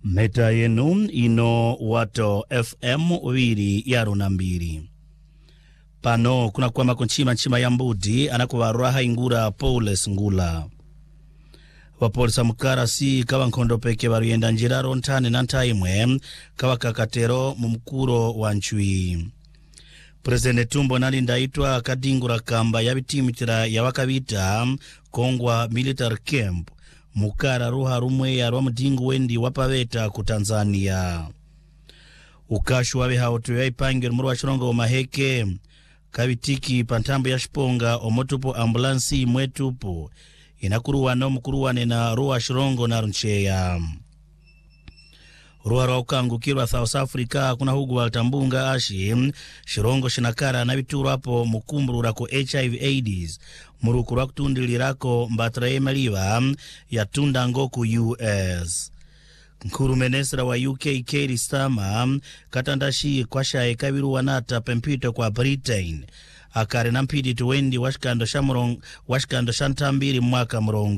Meta yenu ino wato FM wiri yaro na mbiri. Pano kuna kwa makonchima nchima ya mbudi anakuwa raha ingura Paules Ngula. Wapolisa mukara si kawa nkondo peke baruyenda njiraro ntane na ntaimwe kawa kakatero mumkuro wa nchui. Presidente Tumbo nali ndaitwa kadingura kamba ya bitimitira ya wakabita Kongwa Military Camp mukara ruha rumwe ya rwamudingu wendi wapaveta ku Tanzania. Ukashu wabe hautu ya ipangiro muru wa Shirongo wa Maheke kabitiki pantambo ya Shiponga omotupo ambulansi mwetupo inakuruwa no mkuruwane na ruwa Shirongo na Runcheya. Ruwa raukangu kirwa South Africa kuna hugu waltambunga ashi Shirongo shinakara na bituru hapo mukumburu rako HIV/AIDS murukuru wa kutundili rako mbatrae maliwa ya tunda ngoku US. Nkuru menesra wa UK Keir Starmer katandashi kwa shae kabiru wanata pempito kwa Britain akare na mpidi tuwendi washikando shantambiri mwaka mrongo.